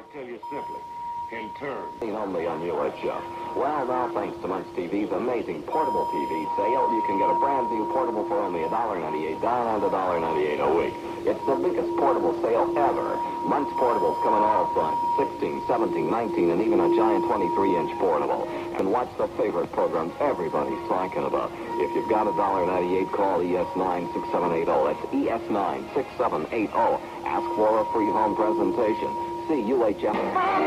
I tell you simply, in turn. Only on UHF. Well, now, thanks to Munch TV's amazing portable TV sale, you can get a brand new portable for only $1.98 down and $1.98 a week. It's the biggest portable sale ever. Munch portables come in all sizes, 16, 17, 19, and even a giant 23-inch portable. And watch the favorite programs everybody's talking about. If you've got $1.98, call ES96780. That's ES96780. Ask for a free home presentation. See UHF.